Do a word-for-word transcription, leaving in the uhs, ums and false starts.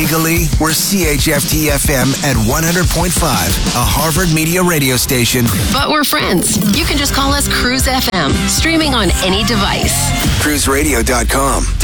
Legally, we're C H F T F M at one hundred point five, a Harvard Media radio station. But we're friends. You can just call us Cruise F M, streaming on any device. cruise radio dot com.